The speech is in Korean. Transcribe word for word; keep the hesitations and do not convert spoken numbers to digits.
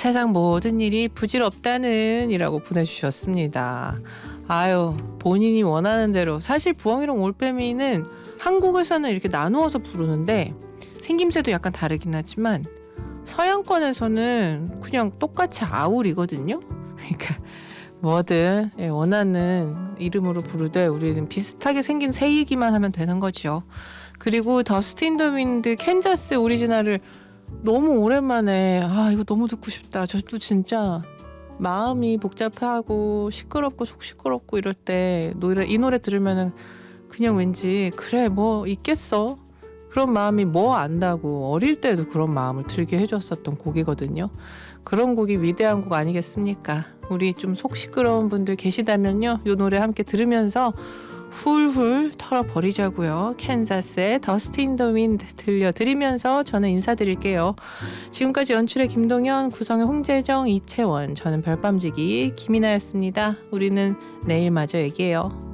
세상 모든 일이 부질없다는 이라고 보내주셨습니다. 아유, 본인이 원하는 대로. 사실 부엉이랑 올빼미는 한국에서는 이렇게 나누어서 부르는데 생김새도 약간 다르긴 하지만 서양권에서는 그냥 똑같이 아울이거든요. 그러니까 뭐든 원하는 이름으로 부르되 우리는 비슷하게 생긴 새이기만 하면 되는 거죠. 그리고 더스트 인 더 윈드 캔자스 오리지널을 너무 오랜만에 아 이거 너무 듣고 싶다. 저도 진짜 마음이 복잡하고 시끄럽고 속 시끄럽고 이럴 때 노래 이 노래 들으면은 그냥 왠지 그래 뭐 있겠어 그런 마음이 뭐 안다고 어릴 때도 그런 마음을 들게 해줬었던 곡이거든요. 그런 곡이 위대한 곡 아니겠습니까? 우리 좀 속 시끄러운 분들 계시다면요 이 노래 함께 들으면서 훌훌 털어버리자고요. 캔자스의 더스트 인 더 윈드 들려드리면서 저는 인사드릴게요. 지금까지 연출의 김동현, 구성의 홍재정, 이채원, 저는 별밤지기 김이나였습니다. 우리는 내일 마저 얘기해요.